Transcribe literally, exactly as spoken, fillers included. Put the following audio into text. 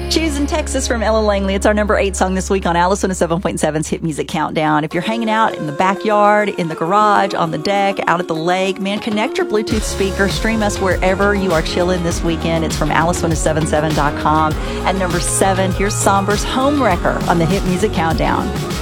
Choosing Texas from Ella Langley. It's our number eight song this week on Alice one oh seven point seven's Hit Music Countdown. If you're hanging out in the backyard, in the garage, on the deck, out at the lake, man, connect your Bluetooth speaker. Stream us wherever you are chilling this weekend. It's from alice one oh seven seven dot com. At number seven, here's Somber's Home Wrecker on the Hit Music Countdown.